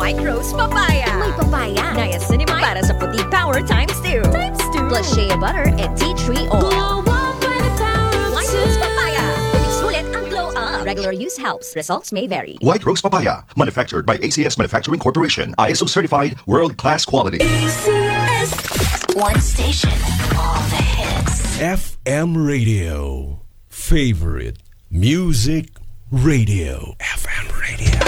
White Rose Papaya. May papaya. Niacinamide para sa puti power ×2. Plus shea butter and tea tree oil. White Rose Papaya. Sulit ang glow up. Regular use helps. Results may vary. White Rose Papaya, manufactured by ACS Manufacturing Corporation. ISO certified, world-class quality. ACS. One station. All the hits. FM Radio. Favorite Music Radio. FM Radio.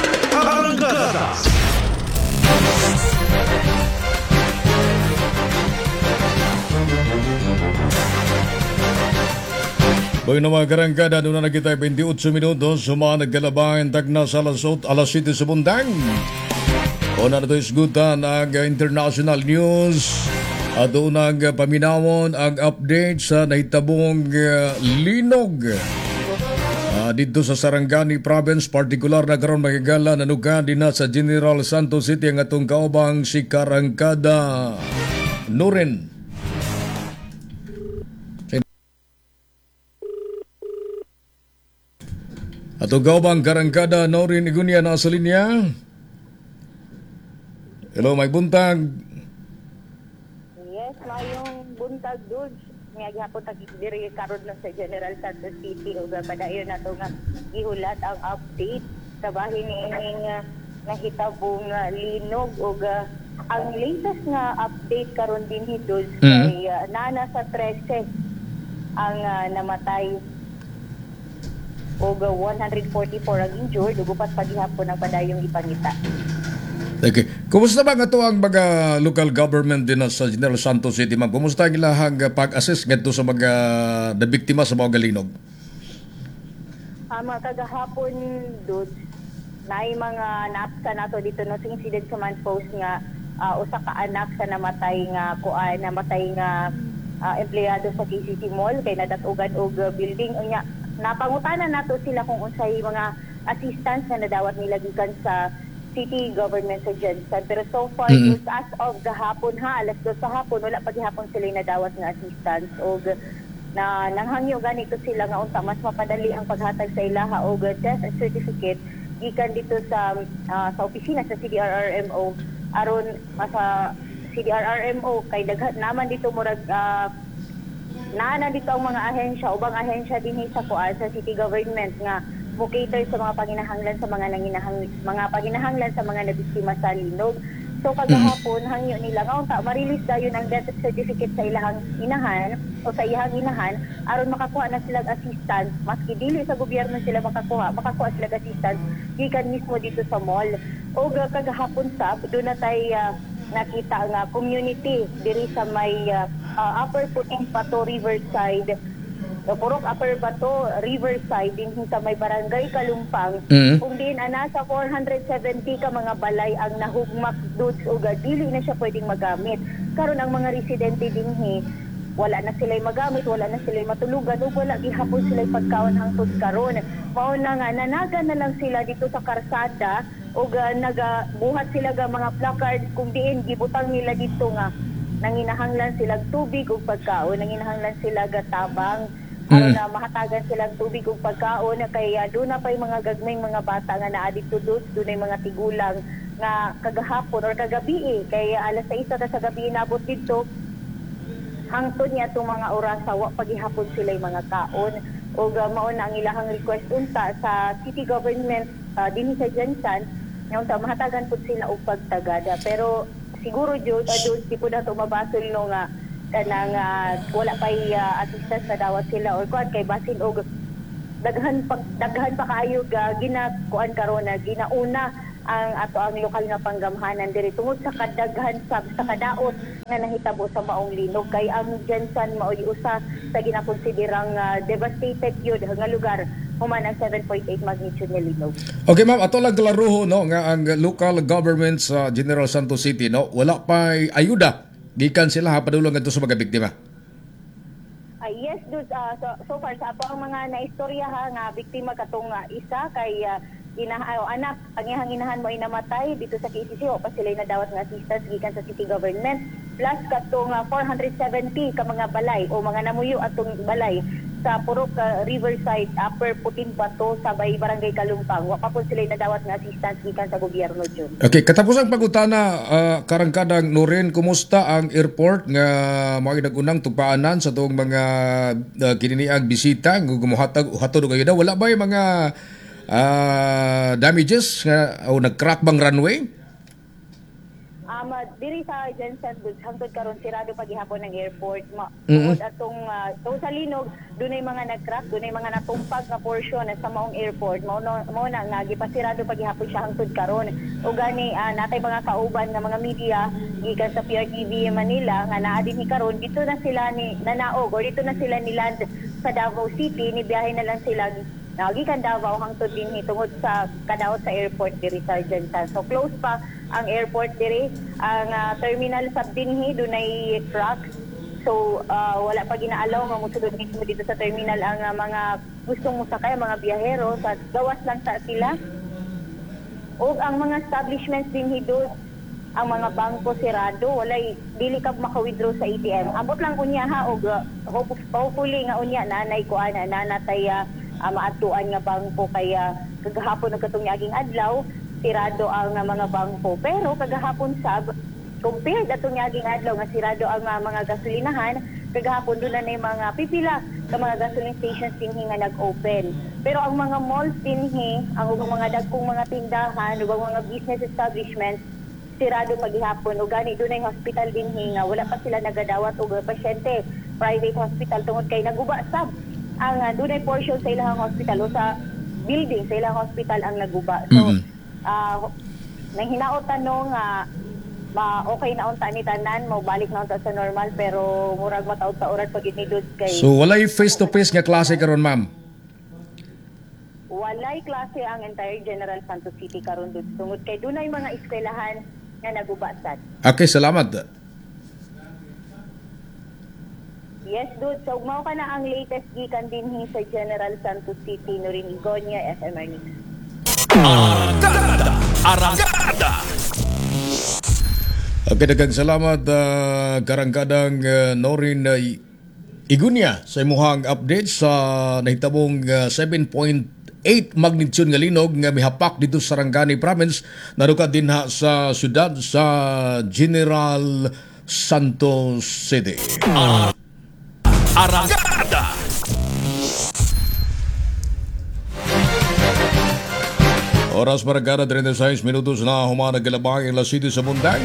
Boy na mga karangkada, doon na kita 28 minutos, mga nagkalabahan tagna sa alas 7 sa bundang. O na ito isgutan ang international news. At doon ang paminawon ang update sa nahitabong linog. Dito sa Sarangani Province, partikular na karon magigala nanuga din na sa General Santos City ang atong kaubang si Karangkada Nurin. Atong kaubang Karangkada Nurin Igunia na sa linya. Hello, may buntag. Yes, mayong buntag dudes. Nga gihapon diri karon lang sa General Santos City ug padayon nato nga gihulat ang update sa bahin niining nahitabong linog ug ang latest nga update karon dinhi dudes kay nana sa 13 ang namatay ug 144 ang injured ug upat pa gihapon ang padayong ipangita. Okay. Kumusta ba nga to ang mga local government din sa General Santos City, ma'am? Kumusta ang ilahang pag-assess ngadto sa mga nabiktima sa mga galinog? Mga kagahapon, dude, naay mga napsa nato dito no sa incident command post nga usa ka anak sa namatay nga empleyado sa KCC Mall kay nadatugan og building unya napangutanan nato sila kung unsay mga assistance na nadawat nila gikan sa city government sa Jensen. Pero so far, as of gahapon alas 2 sa hapon, wala pa gihapon sila nadawat nga assistance. O na nanghangyo ganito sila nga unta mas mapadali ang paghatag sa ilaha o death certificate gikan dito sa opisina sa CDRRMO aron sa CDRRMO kay daghan naman dito murag naana dito ang mga ahensya ubang ahensya dinhi sa sa city government nga mo-cater sa mga panginahanglan sa mga panginahanglan sa mga nabiktima sa linog. So kagahapon hangyo nila nga unta ma-release dayon ang death certificate sa ilahang inahan o sa iyang inahan aron makakuha na sila assistance maski dili sa gobyerno sila makakuha sila assistance gikan mismo dito sa mall. O kagahapon sa do na tay nakita nga community diri sa may Upper Puting Pato Riverside Purok Upper Bato, Riverside, din sa may barangay Kalumpang. Kung din nasa 470 ka mga balay ang nahugmak dudes o dili na siya pwedeng magamit. Karon ang mga residente dinhi, wala na sila'y magamit, wala na sila'y matulugan, o wala gihapon sila'y pagkaon hangtod karon. Mao na nga, nanaga na lang sila dito sa karsada o nagabuhat sila ga mga placard kung diin gibutang nila dito nga nanginahanglan sila tubig o pagkaon, nanginahanglan sila ga tabang. Aron na mahatagan silang tubig ug pagkaon kaya doon na pay mga gagmayng mga bata nga naa dito doon ay mga tigulang nga kagahapon or kagabi kaya alas 6 sa gabi inabot dito hangtod niya itong mga oras wa pagihapon sila mga kaon ug mao na ang ilahang request unta sa city government dinhi sa Jensen nga unta mahatagan pud sila og pagtagada pero siguro jud di pud ato mabasol no nga kanang wala pay assistance na dawat sila or kuan kay basin og daghan pa kaayo ginakuan karon na ginauna ang lokal nga panggamhanan diri tungod sa kadaghan sa kadaot nga nahitabo sa maong linog kay ang Jensen maoy usa sa ginakonsiderang devastated yun nga lugar human ang 7.8 magnitude nga linog. Okay ma'am, ato lang klaruho no nga ang local government sa General Santos City no wala pay ayuda gikan sila padulong ngadto sa mga biktima. Yes, dude. So far sa apo ang mga naistorya nga biktima katong isa kay anak ang inahan mo inamatay dito sa KCC o pa sila nadawat nga assistance gikan sa city government plus katong 470 ka mga balay o mga namuyo atong balay sa Purok Riverside, Upper Putin-Bato, sa Barangay Kalumpang. Wa pa po sila nadawat nga assistance gikan sa gobyerno dyan. Okay, katapos ang pagutana, karangkadang Norin, kumusta ang airport nga mga unang tugpaanan sa tuong mga kininiang bisita gumuhatag hatod kayo daw, wala ba yung mga damages o nag-crack bang runway? Diri sa Jensen Goods, hangtod karon sirado paghihapon ng airport. Atong sa Linog, dunay mga nag-crack, dunay mga natumpag na portion sa maong airport. Mao na nga gipasirado paghihapon siya hangtod karon. O gani natay mga kauban nga mga media gikan sa PRTV Manila nga naa dinhi karon, dito na sila ni nanaog or dito na sila ni land sa Davao City, ni biyahe na lang sila gikan Davao hangtod dinhi tungod sa kadaot sa airport diri sa Jensen. So close pa ang airport diri, ang terminal sab dinhi dunay truck. So wala pa ginaalaw nga mosulod mismo dito sa terminal ang mga gustong musakay, mga biyahero, sa gawas lang sa sila. O ang mga establishments dinhi doon, ang mga bangko sirado, walay dili ka maka-withdraw sa ATM. Ambot lang unya ha, og hopefully nga unya nanay ko nanatay maatuan nga bangko, kaya kagahapon og katong niaging adlaw sirado ang mga bangko. Pero kagahapon sab, compared atong niaging adlaw nga sirado ang mga gasolinahan, kagahapon doon na yung mga pipila sa mga gasoline stations dinhi nga nag-open. Pero ang mga malls dinhi, ang mga dagkong mga tindahan, ug mga business establishments, sirado paghihapon. O gani doon na hospital dinhi nga wala pa sila nagadawat og pasyente, private hospital, tungod kay naguba sab ang dunay portion sa ilang hospital o sa building sa ilang hospital ang naguba. So nang hinaot tanong okay na unta ni tanan, mo balik na unta sa normal, pero murag mataod sa oras pag inidod kay. So walay face to face nga klase karon, ma'am? Walay klase ang entire General Santos City karon dud tungod kay dunay mga eskwelahan nga nagubasad. Okay, salamat. Yes, dude. So, mao ka na ang latest gikan dinhi sa General Santos City, Norin Igonia, FMR News. Arangkada. Okay, daghang salamat karangkadang Norin Igunya sa imuhang update sa nahitabong 7.8 magnitude nga linog nga mihapak dito sa Sarangani Province, naruka dinha sa syudad sa General Santos City. Arangkada. Oras para kada 36 minutos na humanag galabang la City sa Bundang.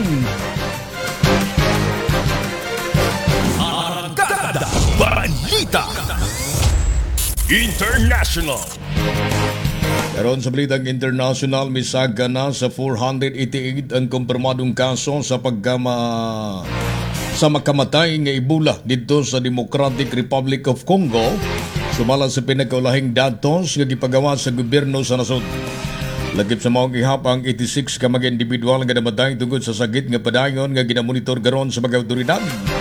Arangkada. Balita International. Karon sa balitang international, misaga na sa 488 ang kumpirmadong kaso sa makamatay nga Ebola dito sa Democratic Republic of Congo, sumala sa pinakaulahing datos nga gipagawa sa gobyerno sa nasod. Lagip sa maong ihap ang 86 ka mga individual nga namatay tungod sa sakit nga padayon nga ginamonitor garon sa mga otoridad.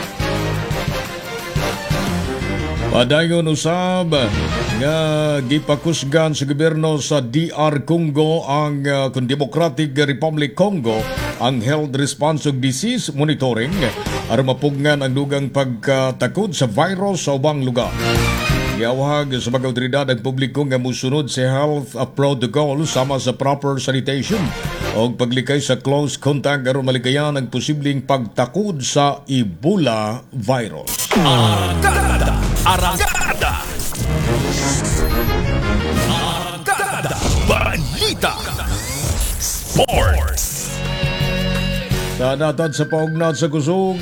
Padayon usab nga gipakusgan sa gobyerno sa DR Congo ang Democratic Republic Congo ang Health Response of Disease Monitoring aron mapugngan ang dugang pagkatakod sa virus sa ubang lugar. Giawhag sa mga otoridad ang publiko nga musunod sa health protocol sama sa proper sanitation o paglikay sa close contact aron maligayan ang posibleng pagtakod sa Ebola virus. Arangkada. Arangkada. Arangkada. Balita Sports. Sa natad sa paugnat sa kusog,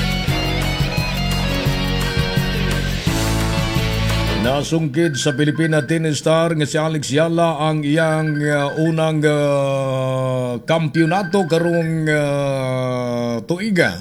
nasungkid sa Pilipina tennis star nga si Alex Yala ang iyang unang kampyonato karong tuiga.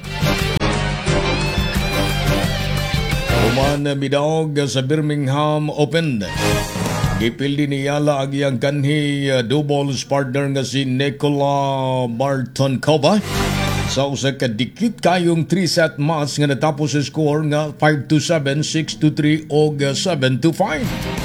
Human midaog sa Birmingham Open. Gipildi ni Yala ang iyang kanhi doubles partner nga si Nikola Martonkova sa usa ka dikit kayong 3-set match nga natapos sa score nga 5-7, 6-3 o 7-5.